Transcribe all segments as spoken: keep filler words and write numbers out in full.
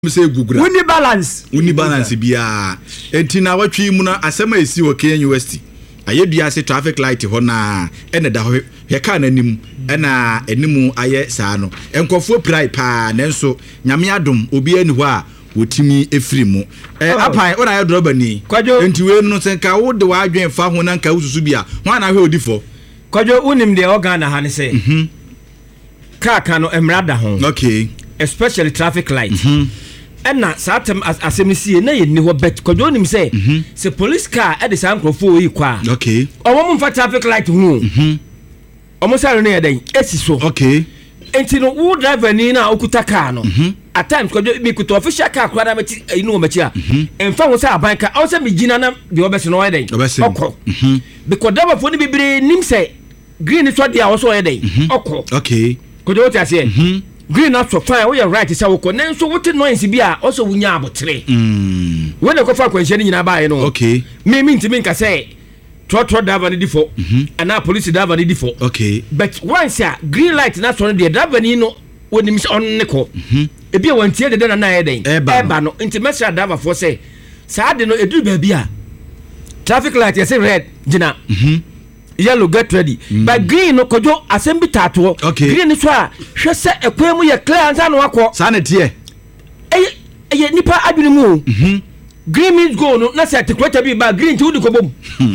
say Google. We need balance. We need balance bia. Enti na watwi mu na asema esi wo Kenya University. Ayedua se traffic light ho na ene da ho he ka na nim ena enimu aye saa no. Enkofo prai pa nenso nyame adom obi ani ho a wotimi efiri mu. Eh apan ona aye droba ni. Enti we no senka wo de wa adwen fa ho na nka ususu bia. Ho na hwe odifo. Kwajo unim de organ ha ne say. Mhm. Car ka no emrada ho. Okay. Especially traffic light. Mhm. Ena satem asemisi na ye ni ho bet kwajo nim say se police car e de san krofo yi kwa. Okay. Omo mo fa traffic light hu. Mhm. Omo sare na ye den esi so. Okay. Enti no wo driver ni na okuta car no. Mhm. At times kwajo mi kuto official car kwa na meti inu omachi a. Emfa wo say aban ka o say mi gina na de obese no ye den. Okọ. Mhm. Because driver fo ni bibre nim say green so dia wo so ye den. Okọ. Okay. Kwajo what you say? Mhm. Green up so fine we are right say we ko nenso what noise bia also wunya abotre mm when e ko fa kwanhye ni nyina baaye no okay me me ntimi nka say tro tro driver ni difo and na police driver ni difo okay but once a green light na so no the driver ni no woni mi on ne ko mhm e bia wantie de na na ye den e ba no nti mesra driver for say sa de no edu ba bia traffic light say red gina mhm yellow get ready mm. But green no kojo assembly tato okay. Green so a hwe se ekwemu ye clear ansa no akọ sa na tie eh eh nipa adwene mu mhm green means go no na se tekweta bi ba green ti wudi ko bom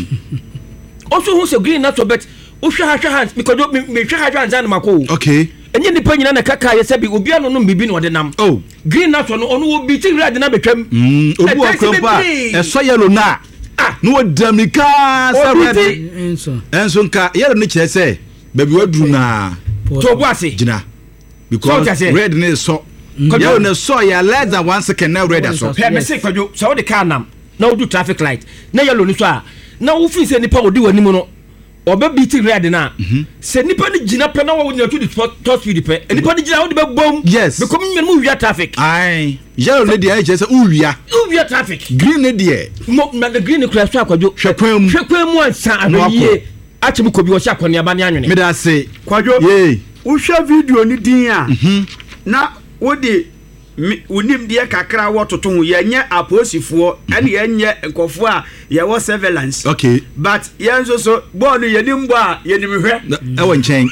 also who say green na so bet o hwe ha hwe hands because me hwe ha hwe ansa no makọ okay enye nipa nyina na kaka ye se bi obi ano no bibi no de nam oh green na so no ono wo bi ti red na betwam mm obu akwampa e so yellow na no damika sa red enso enso nka yero ne kire se baby waduru na to boase gina because red ne so yero ne so ya less than one second na red so he me say kwajo so the car nam na do traffic light na yellow ni so a na wo fi se nipa odi wani mu no oba biti red na se nipa ni gina pe na wo nya to the top speed pe nipa ni gina wo de be bom yes because me mu wia traffic ai yellow ne dia je se uwia uwia traffic green ne dia mo na the green crash akwajo hwekwan mu hwekwan mu ansa abaye achim ko bi wo sha kwone aba ne anwene me da se kwajo ye wo hwa video ni din a na wo de unim de kakra wo toto hu ye nye aposifo ene ye nye nkofo a ye wo surveillance okay but ye nso so bo no ye nim bo a ye nim hwe e won chen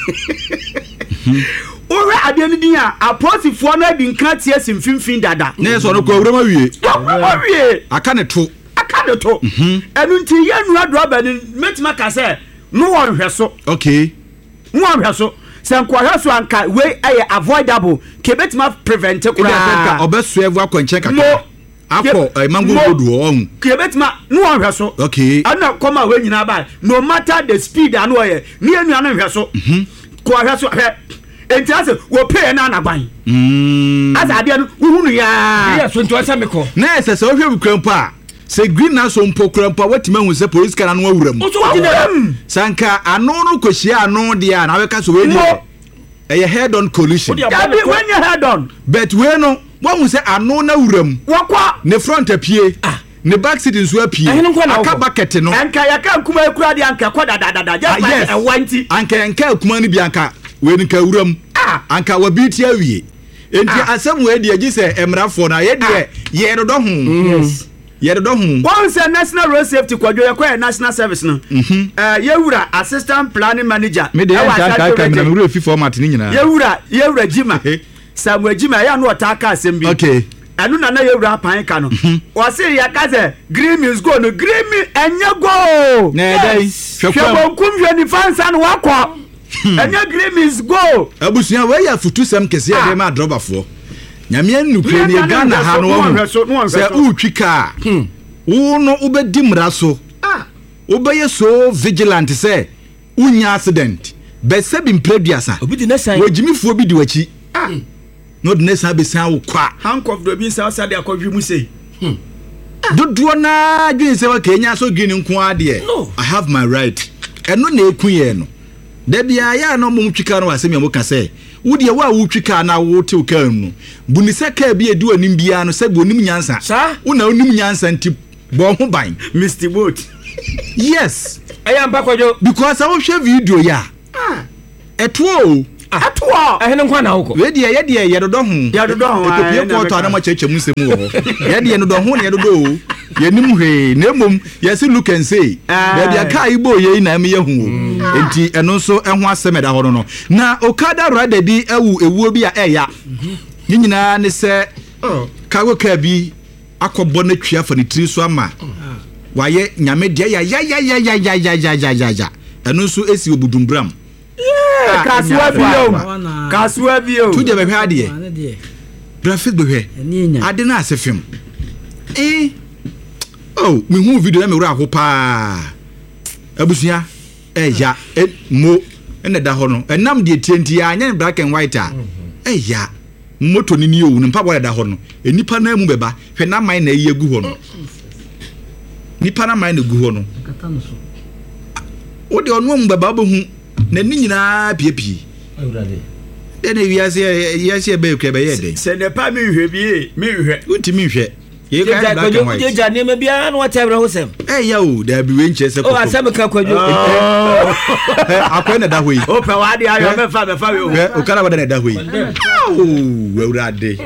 ore ade ni din a aposifo no adi nka tie simfimfin dada ne so no ko awura ma wie ma wie aka ne to aka ne to enu nti ye nu adroba ni metima ka se no won hwe so okay no won hwe so sanko haso anka we aye avoidable kebetima prevent kura obesu evu akwanche kaka akọ mango road on kebetima no hwe so okay ana koma we nyina ba no matter the speed anu oye ni enu anu hwe so mhm ko hwe so hwe enti ase wo pay na anagban mm asa ade no uhunu ya ya so nto asa meko na ese se wo hwe krampa se green na so mpo krampa watima hu se police car no awuram sanka ano no kohia ano dia na we ka so we ni e head on collision ya bi when you head on but we no wo hu se ano na awuram wakwa ne front apie ne back seat nso apie aka bucket no anka ya ka kuma ekura dia anka kwa dadadada just like a wanti anka anka kuma ni bi anka we ni ka awuram anka wa bi ti awie enti asem we dia gi se emrafo na ye de ye do do hu yes ye do hu once national road safety kwajo ye kwa national service no eh yewura assistant planning manager me de anka ka ka me wura fi format ni nyina yewura yewura jima Samuel jima ya no otaka asem okay anu na na yewura pan ka no o se ya ka se green means go no green me enye go na dai hwekwa kumhwe ni fansa no wakọ enye green means go abusuan we ya futu sem kese ya de ma drobafo nyame nukre ni Ghana ha no wo se utwika wo no ubedi mra so ah ubeye so vigilant say unya accident be se bi mpreduasa obi di nesan wogimifuo bi di wachi ah no di nesan be san wo kwa handcuff do bi san sa de akọhwe mu sei hmm dodo na dwen se wa kenya so gini nko ade I have my right eno na ekuye no da bia ya no mum twika no asem yamo ka say wo de wa wo twika na wo te ka nu buni se ka bi edu anim bia no se bi onim nyansa wo na onim nyansa nti bo ho ban Mister Boat yes I am back with you because I will share video ya ah eto atoa ehne nkwa na woko we de ye de ye dodo ho ye dodo ho ekopie koto ana ma cheche mu semu wo ye de ye dodo ho ne dodo o ye nim hwe na emom ye se look and say da bia kai ibo ye na me ye hu enti eno nso eho asem da ho no na Okada Rider di ewu ewuo bi a eya ni nyina ne se kago ka bi akobọ na twia fa ne tiri so ama waye nyame de ya ya ya ya ya ya ya ya ya ya eno nso esi obudumbram kasuwa biyo kasuwa biyo tu de be hwa de graphic be hwe ade na asefim eh oh me hu video na me wura ho pa abusia eh ya mo ene da ho no enam de tienti ya anya black and white a eh ya moto ni ni owu ne mpaboa da ho no enipa na mu beba hwe na man na ye gu ho no nipa na man na gu ho no kata no so o de onu mu beba bo hu na ni nyina piepie awurade de na wiase wiase be kra be ye de se ne pa mi hwe bi mi hwe untimi hwe ye ga black and white je ja ne me bia na wata bra hosem eh ya o da bi we nche se ko o asem ka kwadwo akwa na da hoyi o pe wa de ayo me fa me fa we o kara wa na da hoyi oh awurade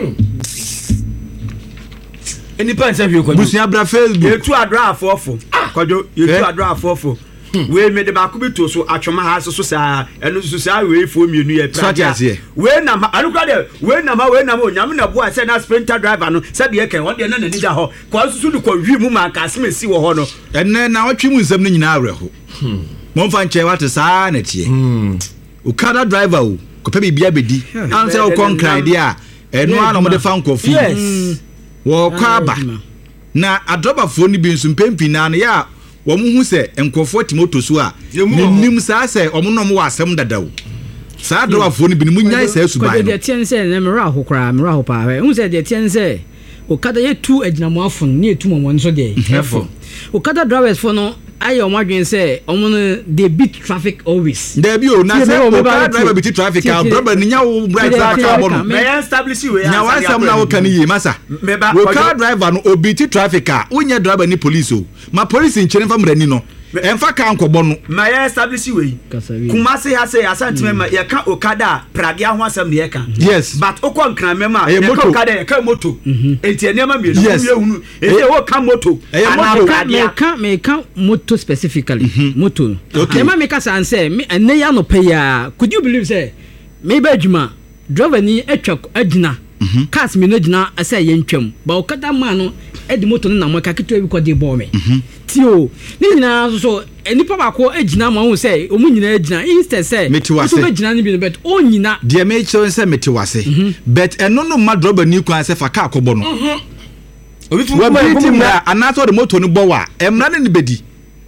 eni pan se hwe kwadwo busia bra Facebook yetu adra afofo kwadwo yetu adra afofo we me de ba ku bito so atwoma ha so sa enu so sa we fo mienu ye pra we na anu kra de we na ma we na ma onyam na bo ase na sprinter driver no se de ken won de na nani da ho kwa susu du kwa wi mu ma ka se si wo ho no enne na watwe mu nsam no nyina awre ho mo fa nche wate sa na tie Okada driver o ko pe bibia bedi an se o konkran de a enu ana mo de fa nkofu yes wo kwa ba na adrobafo ni bi nsum pempi na na ya wo mu hu se enkofo timoto so a nim sa se omo no mo wasem dadawo sa adrobafo ni bi mu nyai sa suban no de tien se na mera ho kra mera ho pa hu se de tien se Okada ye tu adinamo afon ni etu mo nso de efo Okada drivers for no ayo omadwen say omo no they beat traffic always there be o na say Okada driver beat traffic a driver ni nya wo bright na ka bo no me establish we nya wa sam na wo kan yi masa Okada driver no obeat traffic a unya driver ni police o ma police nkyere fa mrani no emfa ka nkobo no ma ya establish we kuma say ha say asantime ma ya ka Okada prage ho asam ne ya ka yes but okon kran mema ya ka Okada ya ka moto enti enema mi no ye hunu enti wo ka moto ana me ka me ka moto specifically moto ema me ka san say me ene ya no pay ya could you believe say me ba adwuma driver ni atwa agina cars me no gina asa ye ntwam ba Okada ma no edi moto na mo ka keto bi ko de bo me tio ni nyina so enipa ba ko agina ma hu say omu nyina agina instead say so be gina ni bi no bet o nyina de me cho say meti wase but eno no ma driver ni kwan say fa ka akobo no obi fu ma na anato de moto no bo wa emra ne bedi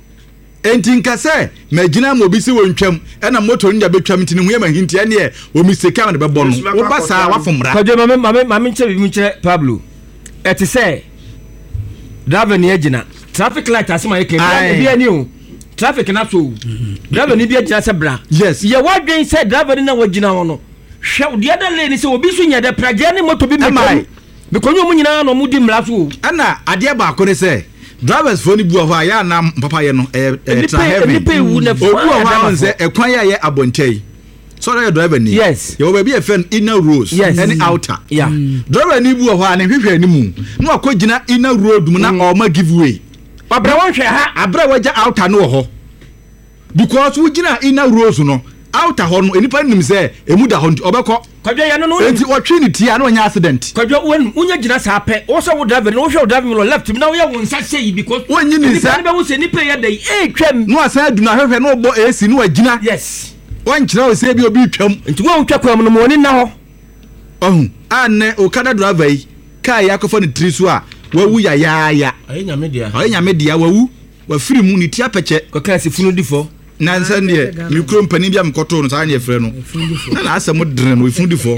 enti nka say ma gina ma obi si wontwam ena moto no ya betwam ntini hu ya ma hinti ene e o mistake am de be bo no wo ba sa wa fomra kwaje mame mame mame nche bi mu nche Pablo eti say driver ni agina traffic light asema yake bi ani o traffic na so driver ni bi agina se bra yes ye wadwen say driver ni na wagina ho no hwe de other lane say obi so nya de praje ni moto bi me because you nyina no mudi mra so ana ade ba ko ne say drivers for ni bu ho ya na papa ye no eh tra heavy ni pe wu na obu ho an say ekwan ya ye abontai so na driver ni yes ye oba bi e fen inner roads yes. any outer yeah driver ni bu ho an hwehwe ni mu na akogina inner road mu na o ma giveaway abra won hwe ha abra waja outer no ho because we gina inner roads no outer ho no enipa nim say emu da ho obekọ kwadwe ya no no enti otwe ni tia na onya accident kwadwe won unya gina sa pe wo so wo driver no wo hwe driver no left na wo ya won sa sei because wonyi ni sa ni be wo se ni pe ya dai e twam no asa adu na hwehwe no bo ac no agina yes won kira o se bi obi twam enti wo twa kwam no mo ni na ho ohun anne Okada driver yi kai yakofo ni trisu a wawu ya ya ya ayi nyame dia ayi nyame dia wawu wa firi mu ni tia peche ko kan si funu difo na nsan de mikro mpani bia mkoto no sa anya frɛ no na na asɛm dren no ifun difo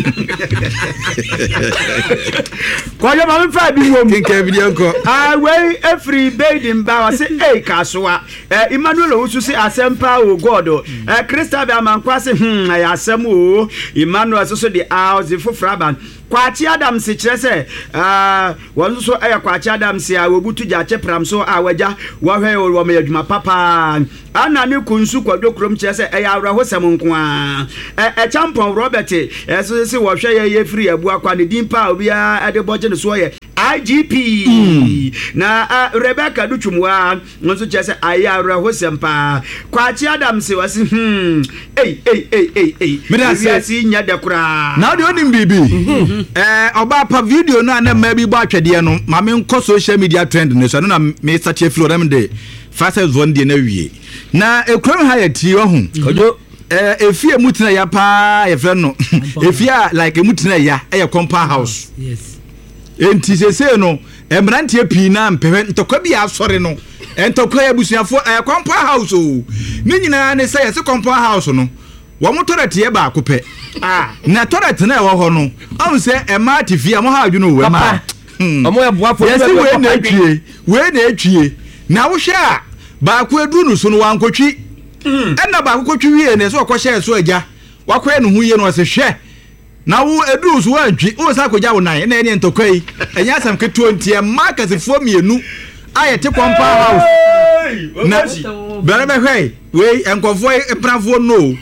kwa yo ma mfa bi wom kinka video ko ah we every bathing ba wa say eh kasoa eh Emmanuel wo so say asempa o god eh Crystal be amankwa say hmm ya asem o Emmanuel so so the house the fofraban Kwachi Adams kyerɛ sɛ ah wɔn so ɛyɛ Kwachi Adams a wobutu gya kyɛ pram so a wagya wɔhwɛ wɔ me adwuma papa ana ne kunsu kwadwo krom kyerɛ sɛ ɛyɛ awraho sɛm nko a ɛ champon Robert ɛso sɛ wɔhwɛ yɛ yɛ free abu akwa ne din pa obi a ɛde bɔgye ne so yɛ I G P mm. na uh, Rebecca Duchumwa nso kyerɛ sɛ ayɛ awraho sɛm pa Kwachi Adams was hmm ei ei ei ei ei medase si nya de kura na de onim bibi eh oba pa video no na ma bi bɔ atwede no ma me nkɔ social media trend ne so no na me search flow dem de fastest one de na wie na ekrom ha yɛ ti ohu kojo eh efie mutina ya pa ye fɛ no efie like mutina ya ɛyɛ compound house yes enti sese no emrantie pii na mpehwe ntokwa bi asɔre no entokwa ya busuafo ɛyɛ compound house o ni nyina ne sɛ yɛ compound house no wo motorete ye ba akopɛ ah na torete na ɛwɔ hɔ no ɔn sɛ ɛma tifia mo ha adwunu wo ɛma ɔmo yɛ boafo yɛsi we na atwie we na atwie na wo hwɛ a ba ko edu no so no wankotwi ɛna ba ko kotwi wie ne so ɔkɔhyɛ so agya wakɔɛ no hu ye no ɔse hwɛ na wo edu so wantwi wo sa kɔgya wo nan na ɛne ntokwa yi ɛnya asam keto ntie makasefo mienu ayɛ te compound house na bɛrɛ bɛhwɛ we enkɔfo epranfo no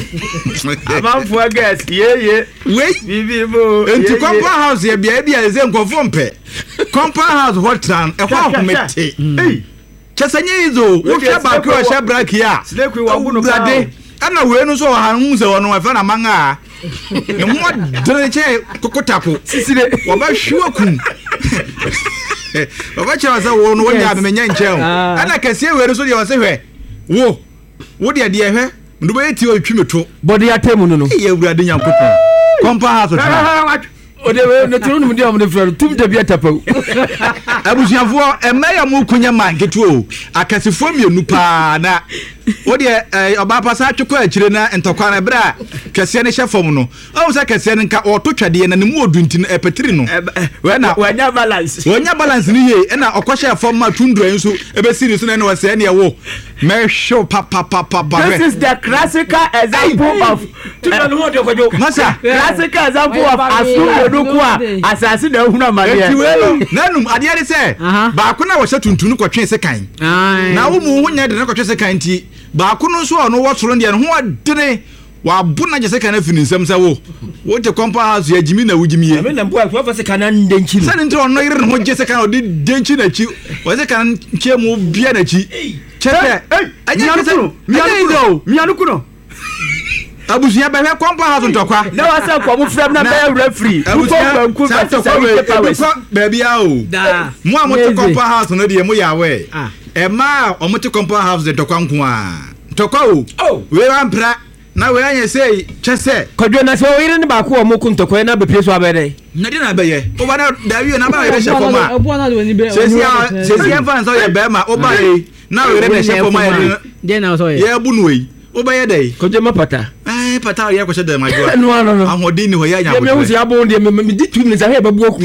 amanfo gas ye ye we bibi bo enti compound house ye bia bia ze nkɔfo mpɛ compound house hot town e kwa homete ei chesanye izo wo hwɛ ba ko hwɛ brack ya snake wa bu no brade ana we no so ha hu ze wono afa na manga e mo dreche kokotako sisire wo ba hwa kum wo ba chewa sa wo no wo nya be menya nkyɛn ana kase we no so de wo se hwɛ wo wo de de hwɛ ndo be ti o twimeto body atemu no no e awurade nyankopɔn compound house o de we no turu no de am de frɛ tum de bia tapau abusuafo emaya mu kunya manketo o akasefo mienu pa na wo de oba pasa atwekɔ akire na ntokwa na bra kase ne hye fom no o se kase ne nka oto twade na ne mu odunti no epetiri no we na wanya balance wanya balance ni ye na okɔhye fom ma tundu enso ebesi ni so na ne wo se ne wo me show pa pa pa pa this is the classical example of masa classical example of asu odukwa asasi na hunu amade nanum ade ade se ba ko na wo hye tuntunu kɔtwe se kan na wo mu hunya de na kɔtwe se kan ti ba ko no so ono wo toro de no ho adene wa bu na jese kan afini nsem se wo wo te compound house ya jimi na wujimi ye me na mpo akwa fa se kan ndenchi no sane ntro no yire no jese kan odi denchi na chi wo se kan che mu bia na chi chete anya kese mianukuno mianukuno abusuya ba hwe compound house ntokwa na wa se ko mu frem na be referee abusuya ku ba se ko ba bia o mu amote compound house no de mu ya we e ma omote compound house de ntokwa nko a ntokwa o we wampra na we anya sei chese kodwo na se o yire ne ba ko o mu ku ntokwa na be pie so abede na di na be ye o ba na David na ba ye she for ma sesi sesi enfan so ye be ma o ba ye na we re she for ma ye de na so ye ye bu no yi o ba ye dai kodwo ma pata eh pata ye ko she de ma jo no no no ahodi ni ho ya nya bo me husi abo de me me di two minutes ahe ba bu oku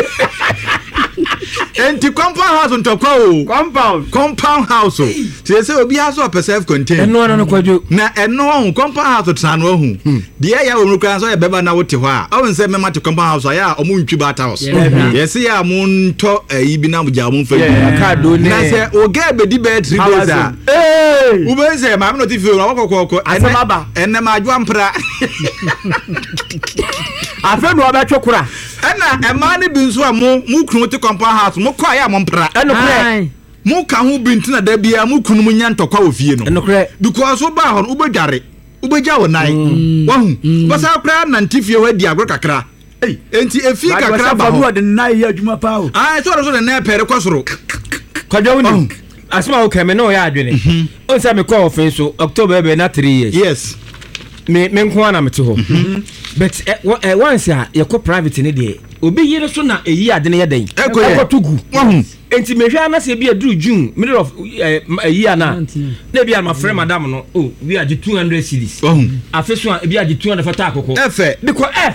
enti compound house ntokwa o compound compound house o se se obi ha so self contain eno no no kwadwo na eno ho compound house tano hu de ya wo mukran so ye beba na wote ho a o nse mema te compound house ya o mu ntwi bata house yes ya mu nto ayi bi na mu ja mu fa ka do ne na se o ga be di be three days a eh u be se ma no ti fi o kokoko asama enne ma adwa mpra afa no abetwe kura ena ema ne bi nso a mu mu kunu te compound house mu kwa ya mo mpra eno kre mu ka ho bi ntina da bia mu kunu mu nya ntokwa ofie no eno kre because wo ba ho no ubedware ubegya wo nan wahu basa kra na ntifie ho adi agro kakra ei enti efie kakra ba ho de nan ya adwuma pa o ah so so na pere kwasoro kwadwo ni asma o keme no ya adwene on say me call ofen so October be na three years yes me me nko na mete ho but uh, once ya yeko private ne de obi yire so na eyi ade ne yeden ekotugu wahu enti mehwa na se bia dru June middle of eyi ana na bia my friend madam no oh we are two hundred cedis wahu afeso a bia two hundred fata akoko efe because efe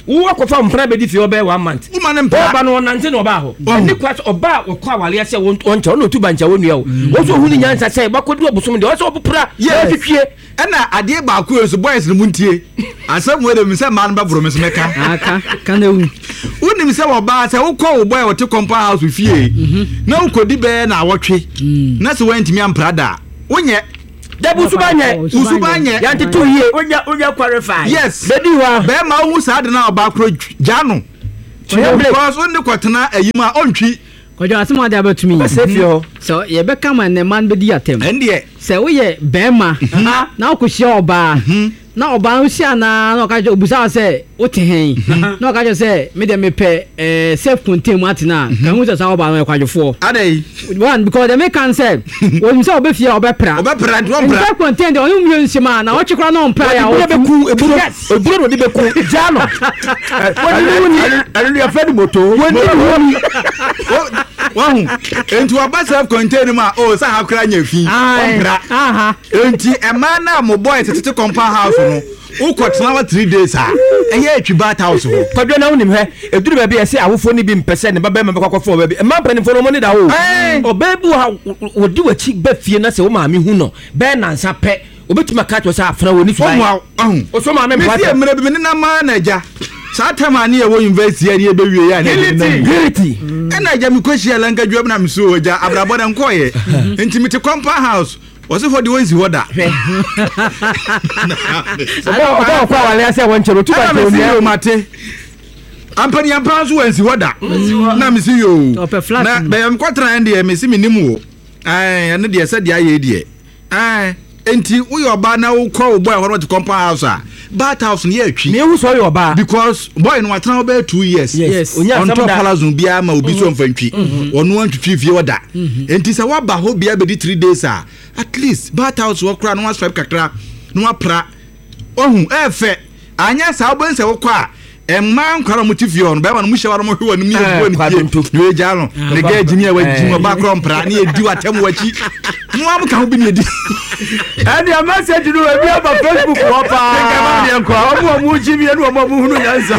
wo akɔfa mpra be di fi obe one month wo ma ne mpra oba no nante no oba ho ne kwat oba wokɔ awale ase won nkyɛ won otu bancha won nua wo so hu ni nyansa sɛ bakɔdu obosom de wo so opra twetwe ɛna adeɛ baako yɛ so boys no muntie asɛm wo de mi sɛ man ba boro me so meka aka kana wu wonim sɛ wo ba sɛ wokɔ wo boy wo te compound house fie na wokɔdi bɛ na awɔtwe na sɛ wantimi ampra da wonyɛ dabu subanye usubanye yanti to yie onya onya qualify yes bedi wa be ma hu sa de na oba kro jano because on the kwatena ayima ontwi kɔjɔ asɛm ade abatumi sefio so ye be kama ne man be di atem ɛndeɛ sɛ woyɛ bɛɛma na wokɔhyia ɔbaa na ɔbaa no hyia na na ɔka obusa sɛ wote hen na ɔka sɛ me de mepɛ eh self contain mu atena ka hu sɛ sa ɔbaa no kwadwofoɔ adai one because they make can say when say obefia obepra obepra do ompra self contain de onu mu nsima na wɔkye kora no ompra ya wo beku eburo eburo no de beku jano woni woni anu ya fedi moto woni woni wahu enti oba self contain ma o sa hakra nya fi ompra aha enti ema na mo boy tete compound house no ukotena wa three days a eye atwi bat house ho kwadwo na wonim he eduru ba bi ese awofo ni bi mpese ne baba me kwakofo ba bi emma mpani fo no mo ni da ho obabu ha wodi wachi ba fie na se wo maame hu no be nansa pe obetuma ka to sa afra woni so ai o so maame mpata me mre bi me na ma na ja sa tama ni e wo university ani e be wie ya na hility ena ja mi kwehia lanka dwam na mso oja abrabo na nkoye enti mi te compound house wose for the ones who order oba kwa wale ase won chero tuba to ni o mate ampani ampa so wansi order na mi si yo na be am kwatra ende me si minim wo ai ene de se de aye de ai enti wo yo ba na wo kwa wo boy ho to compound house a bat house ni atwi me hu so yo ba because boy no watena over two years yes on top palazon bia ma obi so mfantwi ono antwitwi fie order enti se wa ba ho bia be di three days a at least bat house wo kra no wa swipe kakra no wa pra ohun efe anya sa obo nse wo kwa emma nkwara mo ti fie on be ma no mu hye wa no mo hwe wanu mi ebu ni fie we ja no ne ga jini a wa jini ba kra mpra ne edi watem wachi mo am ka ho bi ne edi and your message no e bi aba Facebook wo pa ka ba de nkwa omo mu jimi enu omo mu hunu yansa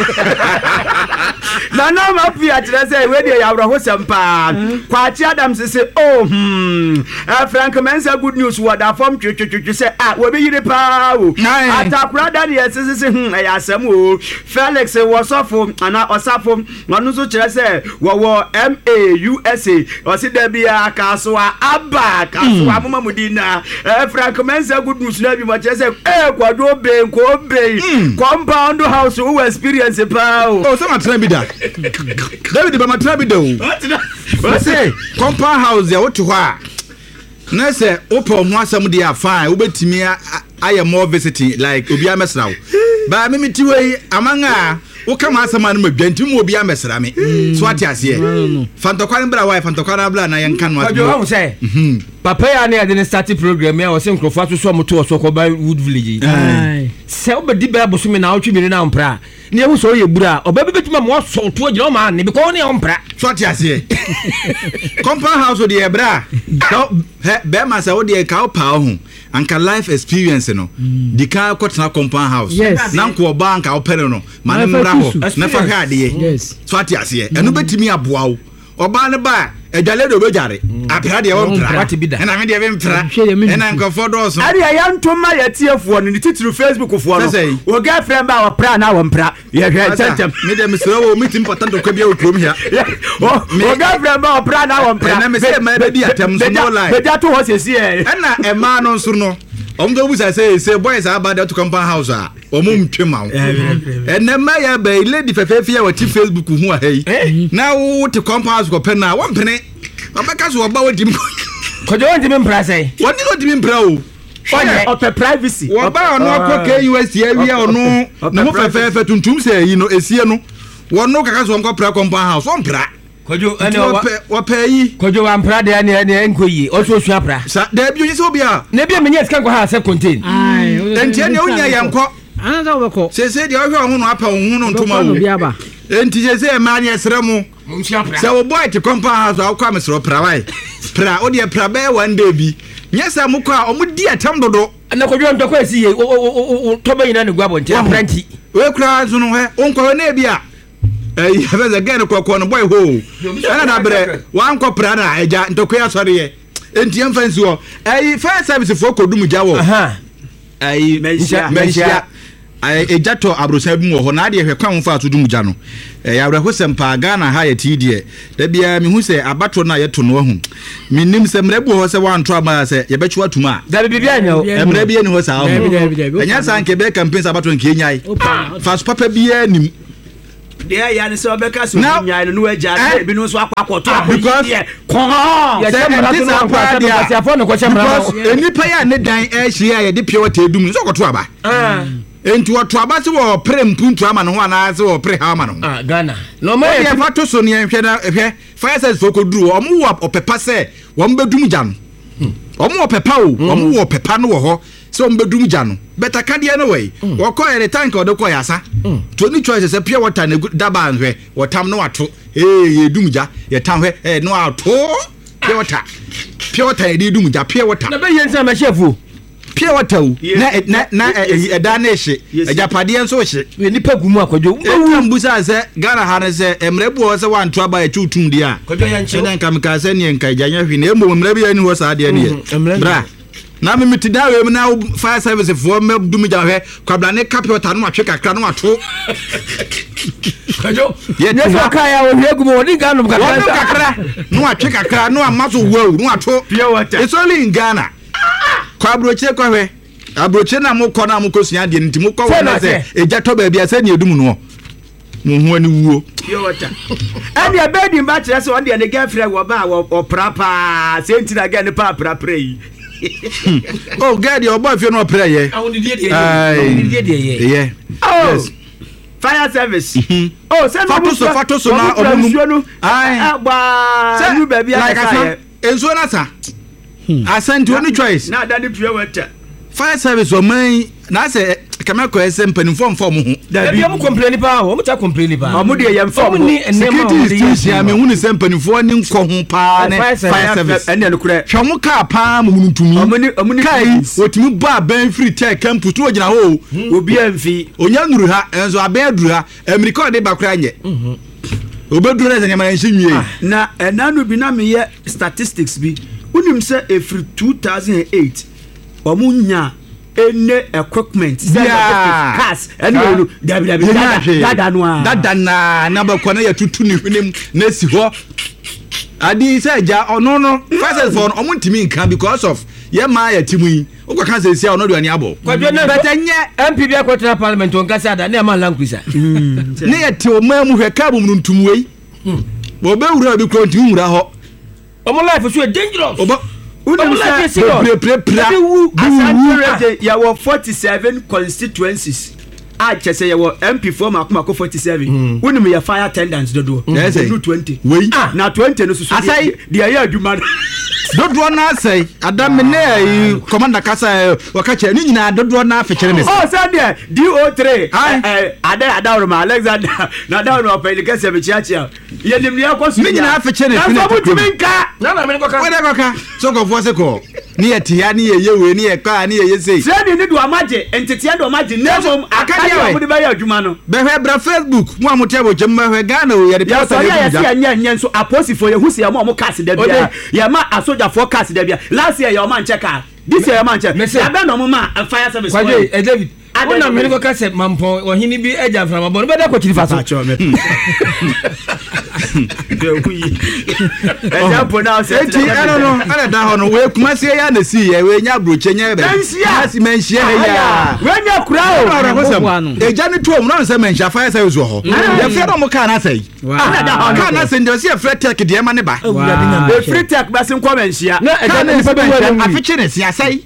na na ma fi atire say we dey yawra ho sempa kwa chi Adam say oh hmm uh, Frank Mensa good news what that form twetwetwe say ah we be yire pa o atakura da dey say say hmm e asem o Felix was off ana osafo wonu so kire say wo wo M A U S A o si da bia kasoa aba kasoa mama mudina uh, Frank Mensa good news na bi mo kire say eh kwado be ko be compound house who experience pa o oh some try be that David ba matra bi do o say compound house ya woto ho a na say opo ho asem dey fine obetimi aye more visiting like obi amesrawo ba me meti we amanga wo kama asema no madwanti mu obi amesra me so ati ase fantokwan bra wai fantokwan bra na yenka no ati wo say papa ya na ya dey start program ya wo se nkrofo aso so moto so ko ba Wood Village se obedi ba boso me na otwi mi na mpra ne ehu so ye bura obabe betuma mo so to gina o ma ne because ne mpra so ati ase compound house dey bra he be ma say wo dey ka o pa ho anka life experience no di ka kwotena compound house na nko oba anka o pere no ma ne mra ho na fa hwa de so ati ase enu betimi aboa wo oba ne ba ejale do bejare apra de won pra na me de be mpra na nko fodo so ari ya ntoma ya tiefo no ni titiri Facebook fo no wo girlfriend ba wa pra na wo mpra ye hwe tentem me de me sero wo meeting important ko bia wo krom hia wo girlfriend ba wa pra na wo mpra na me se ma be di atem so no lie be ja to ho sesi e na e ma no nso no om do busa say say boys about to compound house a omum twema e na ma ya be lady fefefe ya wati Facebook hu a hei na wo te compound house ko pena wo mpene obeka so oba wodi ko jo ndi me mpra say wodi wodi me mpra o o pe privacy wo ba ono akọ K U S ya wi ono na mo fefefe tuntum say yi no esie no wono kaka so nko pra compound house wo mpra kojo ene wa payi kojo wa mpra de ene ene enkoyi o so sua pra sa da bi onye obi a na bia menye sika nko ha se contain ai enti ene onya yanko ana da obeko se se de o hwe ho no apa ho no ntoma wo biaba enti se se ma ne esre mu mumsia pra se wo boy te compound house a kwa mesro pra wai pra o de pra be one day bi nyesa mu kwa o mu di atam dodo na kojo ntoko esi ye o to ba yina ne gwa bonte apranti we kura so no he onko na bia eh have again kokko no boy ho ana na bre wan ko pra na eja ntokwa sori ye enti emfansi ho eh fire service fo kodum gya wo aha eh mensia mensia eh ejato abrosa bi wo ho na de hwe kwan fa to dum gya no eh ya bra ho sempa Ghana ha ye ti de da bia mi hu se abato na ye to no ho minim se mrebu ho se wan to ama se ye bechi watuma da bibia anya emre bia ni ho sa ho enya san ke be campaign abato nke nyai fa papa bia nim there ya ni so be ka so nyai no no agya bi no so akwakoto because kon ya chamra to no kwa se no kwa no kwa chamra because enipa ya ne dan e hia ye de pure water edum so koto aba ah enti woto aba se wo pre mpuntu ama no ho ana se wo pre ha ama no ah Ghana no ma ye fa to so ne hwe na hwe fire service fo koduru o mu wo opepa se wo mbedum gya no o mu opepa o o mu wo opepa no wo ho se wo mbedum gya no beta kade no we wo ko e tank o de ko yasa to ni choice se pure water na daba hwe wo tam no ato eh ye dum gya ye tam hwe eh no ato pure water pure water ye dum gya pure water na be yensa ma chefu pure water na na na eda na ehye ejapade enso hye nipa gumu akwadwo ewu busa se Ghana ha ne se emrebu ho se wanto aba ya tutum dia kwadwo ya nche na nka mka se ne nka janya hwi na emo emrebu ya ni ho sa de ne bra na me mitidawe me na fire service fo me dum gya hwe kwabla ne kapota no atwe kakra no ato kwadwo ne fa ka ya wo hwegumo woni Ghana no kakra no atwe kakra no amaso wo no ato pure water it's only in Ghana kwa abroche kwa hwe abroche na mukọ na mukosua de nti mukọ wona se eja to ba bia se ne edum no mu hu ani wuo pure water and the bed in batch so on the girlfriend wo ba wo prapa se nti na ga ne pa prapra yi oh god your boy feel no pray ye I want to dey dey dey yeah oh fire service oh se no so fato so na omunum ai agba nu ba bia ka enso na sa asante oni choice na da ni pure water fire service o man na say kamako ese mpanimfo mfo mo ho da bi am complain pa o mo cha complain pa o mo de yem fo mo ni enema o de yesi me hu ni se mpanimfo ni nko ho pa ne fire service ene no kure hwe mo ka pa mo ntumi o mo ni o mo ni kai otimi ba ban free tech camp to ogina ho obi amfi onya nuru ha enzo aben aduru ha america de bakra nye mhm obeduru na nyama nhinwie na enanu bi na me ye statistics bi unim se every two thousand eight omunya ene equipment yeah cars enu dabi dabi dada no a dada na na ba kwana ya tutu ni hwenem na si ho adi se ja ono no first for omuntimi nka because of ye ma ya timu yi okwa kan se sia ono do ani abo kwadwo na betenye M P bi akwatra parliament on kasa da na ma lankwisa ne ya ti o ma mu hwe ka bu ntum wei bo be wura bi kro ntum wura ho omo life so dangerous obo unim se pre pre pre asante ya wo forty-seven constituencies a chese ya wo M P four makoma ko forty-seven unim ya fire attendants dodo no twenty wei na twenty no susu asai de ya aduma dodo na asai adam ne commander kasa wakache ni nyina dodo na afekere me oh sunday D O three eh ada ada ma Alexander na da no pa ilika se be chiachia ye nim ya ko su ni nyina afekere na so mutuminka na na me ko ka we de ko ka so ko fo se ko ni ye tia ni ye ye we ni ye ka ni ye ye sei se ni do amaje entitia do amaje nemom akade mo de ba ya adwuma no be hwe bra Facebook mu amotebo jemma hwe Ghana o ye de pasa ya ya ya nya nya so apostle ye husi ya mo mo cast da bia ya ma asoja forecast da bia last year ya man check this year ya man check ya be no mo ma fire service kwaje eh David ona me ko ka se mampo ohini bi eja frama bo no be da ko chiri fa so eja pronounce it I don't know ana da ho no we kuma se ya na si ye we nya broche nya be asi menhia ya we nya kura o eja ni tuom no se menhia fire service wo ho ye fe no mo ka na sai ana da ho ka na se ndo se free tech de ma ne ba e free tech ba se nko menhia na eja ni se menhia afiche ne si asai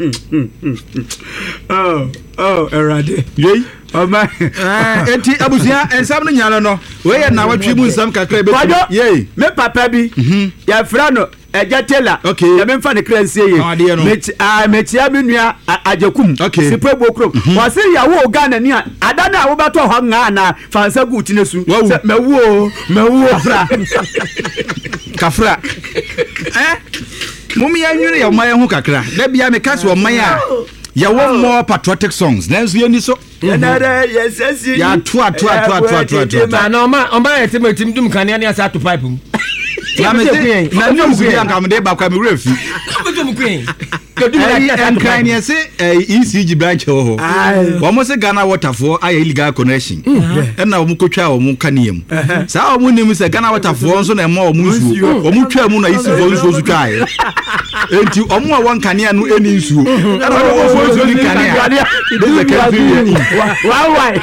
oh oh erade yei Oma eh enti abusia ensam no nyalo no we ye na watwi mu nsam kakra be ye me papa bi ya fra no eja tela ya me mfa ne kransie ye me ah me tia bi nua ajakum sipo bokrom wo se ya wo Ghana ni ada na wo beto ho nga na fansa gut ne su me wo me wo fra kafra eh mumi ya nwere ya oman ho kakra da bia me kase oman a ya one more patriotic songs nanso ye ni so Yanare yesesi ya to to to to to na na oma oma yetim tim dum kan ne asa to pipe mu na me na no mu bi anka me de ba kwa me refi dum queen and kind yes E C G branch ho wo mo se Ghana water for ay illegal connection e na wo mo kotwa wo mo kaniem sa wo mo nim se Ghana water for so na ma wo mo nsuo wo mo twa mu na isi fo nsuo so twa e enti o mo won kanea no eni nsuo e na wo fo nsuo ni kanea this can be why why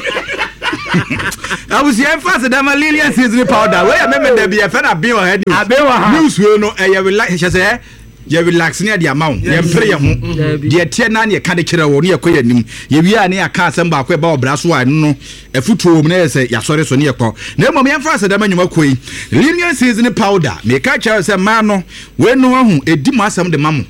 I was here fast that my Lilian season powder where I remember there be a fena be on head news no e relax she say you relax near the amount you pray ho the tie na ne ka de kire wo ne yakoya nim ye wi a ne aka asem ba ko ba obra so a no efutuo mu na say ya sore so ne yakọ na mom yem fast that manyuma koi Lilian season powder me ka cha say ma no we no ahu edi mu asem de mamo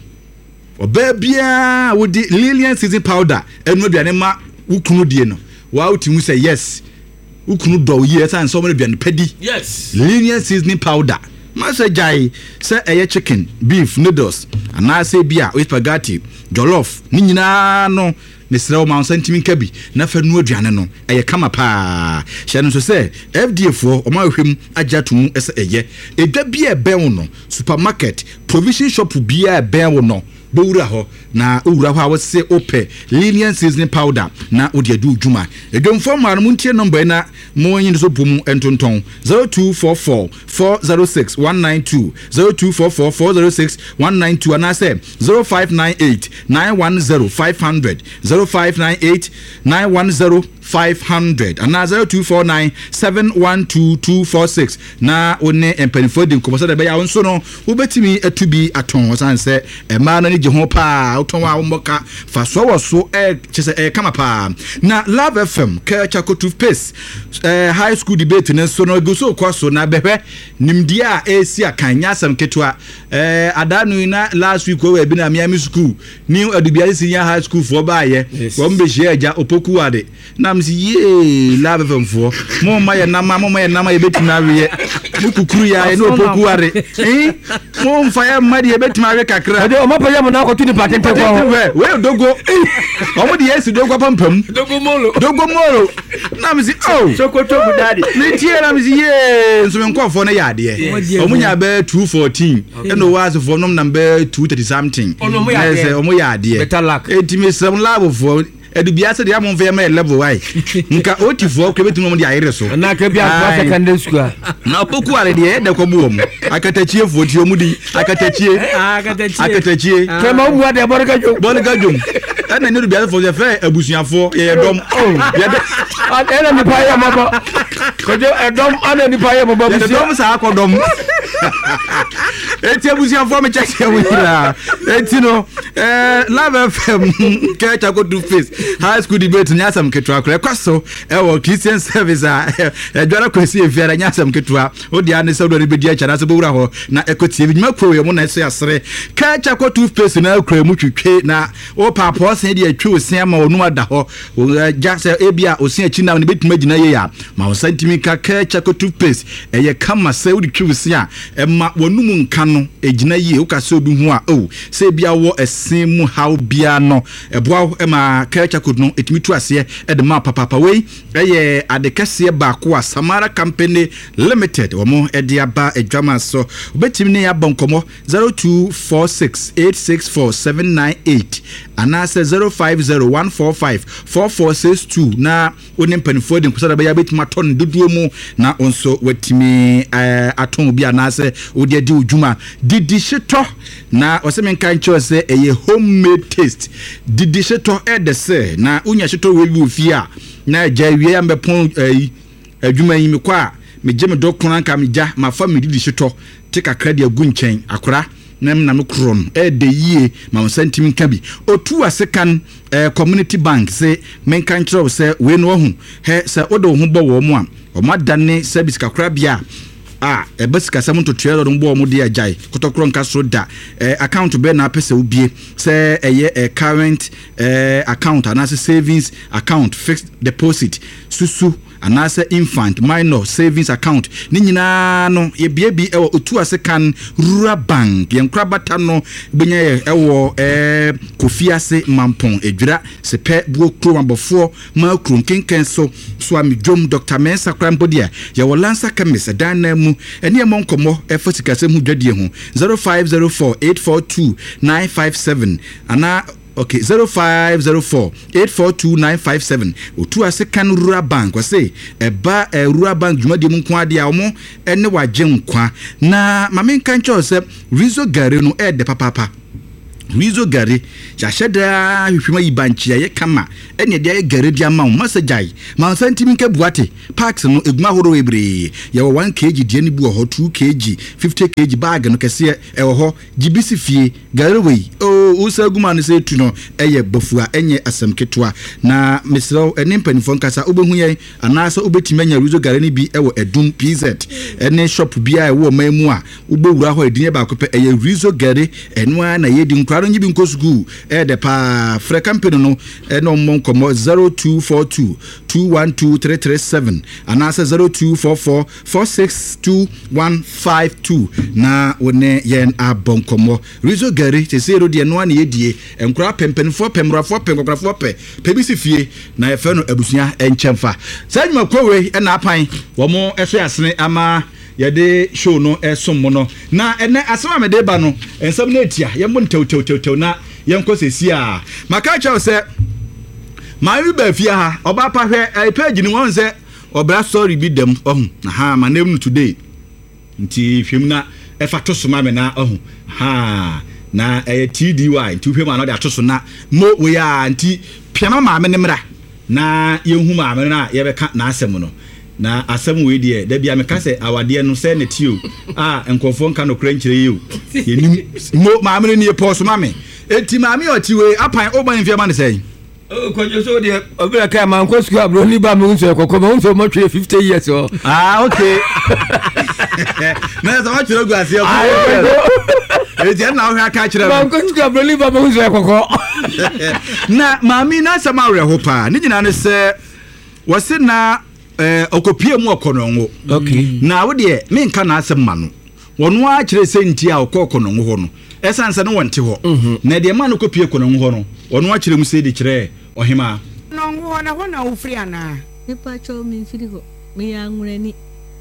oba bia wo di Lilian season powder enu aduane ma wukunu die no wa utimu say yes ukunu do ye san so many bian pedi yes Lilian seasoning powder masa jai say eye chicken beef noodles ana say bia with spaghetti jollof ni nyina no ne srew ma sentiment kabi na fa nu aduane no eye kama pa hye no so say F D A fo o ma hwem agya to mu ese eye edwa bia ben no supermarket provision shop bia ben no bowura ho na owura ho a wose ope Lilian seasoning powder na odi adu djuma edwomfo ma no muntie number na mo yin so bum entonton zero two four four four zero six one nine two zero two four four four zero six one nine two and I say zero five nine eight nine one zero five hundred zero five nine eight nine one zero five hundred and zero two four nine seven one two two four six na one empanifo de nkomo so da be ya wonso no wo betimi atubi aton san se e ma na ni je ho pa oton wa mboka fa so wo so e chese e kama pa na Love F M ka chako toothpaste eh high school debate ne so no go so kwa so na behwe nimdi a esi akanya sam ketwa eh adanu na last week we bi na Miami school ni adubia senior high school for ba ye wo mbe hye aja opoku ade na msi ye Love F M for mo ma ye na ma mo ma ye na ma ye betina we mukukuru ya no opoku are eh mo mfa ya ma de betima we kakra de o ma pa ya mo na ko tuni patente kwa we dogo o mo de yes dogo pampam dogo molo dogo molo na msi oh sokoto budadi ni tie na msi ye nso me nkofo na ya de o mo nya be two fourteen e no was for nom number two thirty something yes o mo ya de better luck etimi sem labo for edubia se de amon fe ma level why nka otifo ko betu mo de ayire so na ka bia kwa secondary school na poku ale de de ko buom akatachie fo ti omudi akatachie akatachie akatachie ke ma bu ade borga jom borga jom ana ni dubia fo je fe abusuafo ye dom ye de ana ni pa ya mabo ko je edom ana ni pa ya mabo ye dom sa akodom eti abusuafo me check here with la eti no eh Love F M ke chako do face high school debate nyasam ketwa kra kwaso e wo Christian service a e dwara kwesi efiara nyasam ketwa odi ane se odori bedi acha na se bowura ho na ekoti ebinyuma kro ye mo na se asere ka chako toothpaste na kra mu twitwe na o papa sen de atwe osia ma onu ada ho ja se ebia osia chi na ne betuma gina ye ya ma o santimi ka ka chako toothpaste e ye kama se odi twe osia e ma wonu mu nka no e gina ye o ka se obi hu a o se ebia wo esen mu haw bia no e boa e ma ka chako no etimi tu ase e de ma papa we e ye adekase ba ko a Samara Company Limited wo mo e de aba adwama so obetimi ne ya bonkomo zero two four six eight six four seven nine eight ana se zero five zero one four five four four six two na onim panifo de nkusada ba ya betima ton doduo mu na onso watimi eh, aton bi ana se odi adi odwuma didi sheto na oseme nkan cho se eye homemade taste didi sheto e de se na unya sheto we bi ofia na ja wie ya mbepon eh, adwuma yi me kwa me je me dokuna nka me ja ma fa me didi sheto te kakra de agu nchen akora na me na me kron e de yie ma sentimi nka bi otu asekan eh, community bank se men kan kiro se we no hu he se odo hu bo wo mu a o madane service kakra bia ah e basika sam to tuero do mbo mo de ajai kotokro nka so da eh, account be na pese ubie se eye eh, current eh, account and as savings account fixed deposit susu anaasɛ infant minor savings account ne nyinaa no yɛbie bi ɛwɔ otu ase kan rural bank yɛnkora bata no bɛnya yɛ ɛwɔ ɛɛ kofi ase mampɔn edwira sepɛ buo kuro mabɔfoɔ ma kuro nkenken so so amedwom Doctor Mensa Krampodia yɛwɔ Lansa Chemist dan na mu ɛne ɛmɔ nkɔmmɔ ɛfa sikasɛm ho dwadie ho zero five zero four eight four two nine five seven ana okay zero five zero four eight four two nine five seven otu ase kan rural bank wase eba e rural bank dwumadi mu nko ade a omo ene wagye nkwa na mame nkan cho se Rizo Gare no e de papapa Rizo Gare ya sheda hwehwema yi banchi ya kama ene de ya gare dia ma masajai ma santimi nke buate parks no eguma horo ebre ya one kilogram die ni bu ho two kilogram fifty kilogram bag no kese e ho gibisi fie gare wei o usaguma no se tu no eye bofua enye asem ketwa na mesro ene mpanifo nkasa obehu yen anasa obetimi anya Rizo Gare ni bi e wo Edum P Z ene shop bia e wo mamu a ubewura ho edin ba kopɛ eye Rizo Gare enwa na yedi nkra nyi bi nkosugu e de pa frɛ company no e no monkomo zero two four two two one two three three seven anasa zero two four four four six two one five two na wone yen abonkomo Rizo Gare te se ro de no na yedie enkra pempenfo pemrafo penkokrafo pe pebisi fie na efe no abusua enchemfa sanwuma kowe e na apan wo mo ehwe asene ama yede show no esom mo no na ene asema me de ba no ensam na etia ye mo ntew tew tew na ye nko sesi a maka cha se ma wi ba fie ha oba pa hwe page ni won se obra story bi dem ohun ha ma na today nti hwem na e fa to so ma me na ohun ha na e T D Y nti hwem ma na de atoso na mo we ya nti piama ma me ne mra na ye hu ma me na ye be ka na asem no na asem we die da bia me ka se awade no se ne tio ah enkofo nka no kra nkyere yi yenim mo ma me ne post ma me enti ma me oti we apan oban mfia ma ne sei o ko je so de obira ka ma nko sku abro ni ba me unso ekoko ma unso mo twe fifty years o ah okay na za ma twe guase o eti na o ha ka kire ma nko sku abro ni ba me unso ekoko na ma mi na sama re ho pa ni nyina ne se wose na eh okopie mu okononwo okay na wo de me nka na asem ma no wono a kire se nti a okokononwo ho no esanse no wonte ho na de ma no kopie kononwo ho no wono a kire mu se de kire ohima nonwo na ho na wo firi ana nipa cho mi firi ho me ya nwrani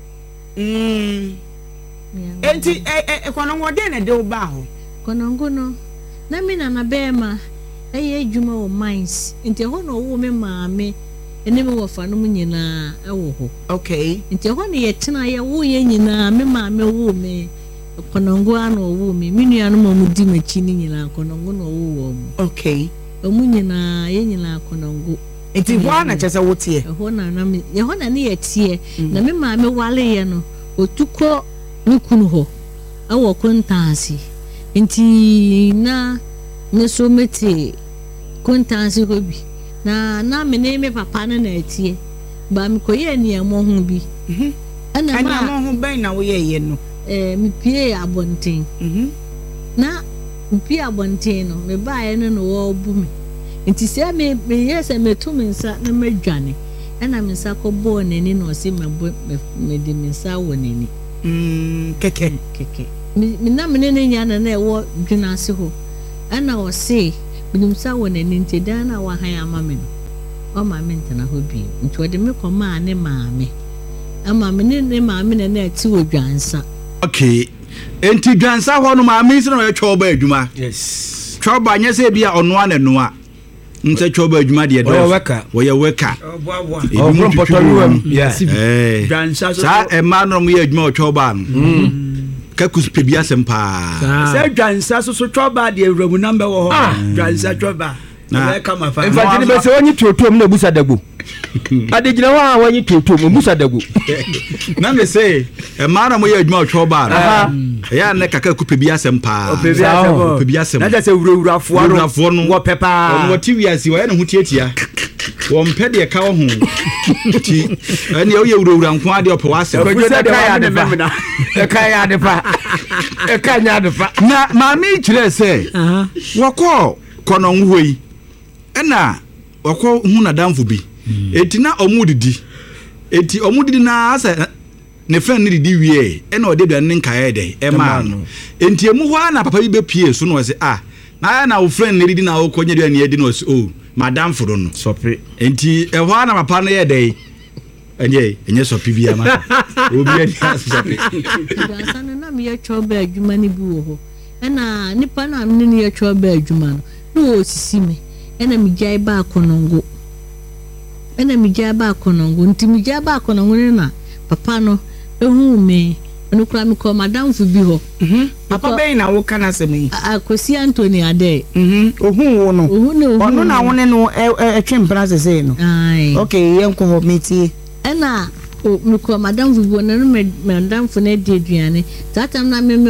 mm enti e kononwo de na de wo ba ho konongo no na mi na na be ma eye adwuma wo mines enti ho no wo me maame ene me wofa no nyina ewo ho okay nti ho ne ye tena ye wo ye nyina me maame wo me konongo ano wo me minua no mo di machi ni nyina konongo no wo wo okay omu nyina ye nyina konongo enti ho na chese wo tie ho na na me ye ho na ne ye tie na me maame wale ye no otuko ne kunu ho ewo kontansi nti na me so meti kontansi ho bi na na me ne me papa na na etie ba me koye ni amo ho bi mhm ana ma amo ho ben na wo ye ye no eh me pie abonten mhm na me pie abonten no me ba ye no no wo bu me nti se me me yes me to me nsa na madwane ana me nsa ko bo nani no se me me de me nsa wo nani mm keke keke me na me ne nya na na e wo dwena se ho ana wo se binumsa wo nani nti dana wa han amame no o maame ntana ho bi nti wode me koma ne maame ama me ne ne maame na na ti wo dwansa okay enti dwansa ho no maame se no ye twoba adwuma yes twoba nya se bia ono ananoa nse twoba adwuma de do wo ye weka boa o from Portugal yes eh dwansa so sa e ma no mo ye adwuma o twoba no kakus pebia sempa se dwansa so so twoba de awuramu number wo ho dwansa twoba na kama fa infantini be se wonyi totom na busa dagu ade gina wa wonyi totom busa dagu na me say e ma na mo ye adwuma o twoba no ya ne kaka ku pebia sempa pebia sempa pebia sempa na se wurawurafo no wo pepa wo tiwiasi wo ye ne ho tietia wo mpe de ka wo ho ti ene o ye wurawura nko ade opo wa sem ko de ka ya de fa e ka ya de fa e ka nya de fa na ma mi kire se wo ko kono nhuoi ena wo ko hu na damfo bi etina omudidi enti omudidi na asa ne friend ne didi wie e na ode bia ne nkae de e ma no enti emu ho na papa bi be pie so no se ah na na wo friend ne didi na wo konya de na edi no oh madam foro no sopre enti e ho na papa no ye de enye enye sopi bia ma obi ani asopi asana na me yetwa ba adwuma ne bi wo ho na nipa na me ne yetwa ba adwuma no no osisi me na me gya ba akonongo na me gya ba akonongo nti me gya ba akonongo ne na papa no ehu me no kura me ko madam fu bi ho mhm papa be na wo kana se me akosi Anthony ade mhm ohu wo no ohu no ono na wo ne no etwe mpra sese no ai okay yenko ho metie ena o me ko madam fu bi no me madam fu na di aduane tatam na me